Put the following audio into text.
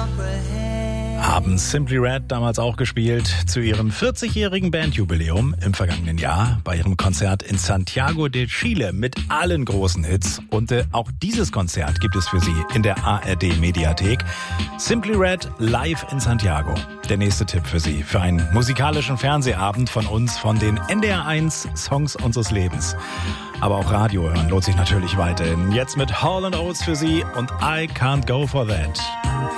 Haben Simply Red damals auch gespielt zu ihrem 40-jährigen Bandjubiläum im vergangenen Jahr bei ihrem Konzert in Santiago de Chile mit allen großen Hits. Und auch dieses Konzert gibt es für Sie in der ARD-Mediathek. Simply Red live in Santiago. Der nächste Tipp für Sie für einen musikalischen Fernsehabend von uns, von den NDR1 Songs unseres Lebens. Aber auch Radio hören lohnt sich natürlich weiterhin. Jetzt mit Hall & Oates für Sie und I Can't Go For That.